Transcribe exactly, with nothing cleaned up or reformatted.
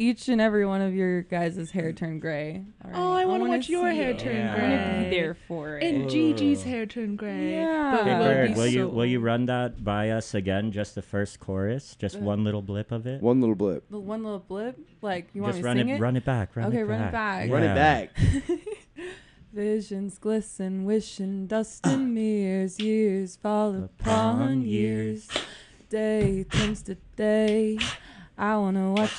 each and every one of your guys' hair turn gray. All right. Oh, I want to wanna watch your see hair it. turn Yeah. gray. I want to be there for it. And Gigi's hair turn gray. Yeah. But Hey, we'll Bird, be will you so will you old. run that by us again? Just the first chorus, just Uh, one little blip of it. One little blip. The one little blip, like you want Just me to run sing it, it? run it back. Run Okay, it run it back. back. Run it back. Visions glisten, wishing, dust and mirrors, years fall upon years. Day turns to day. I wanna watch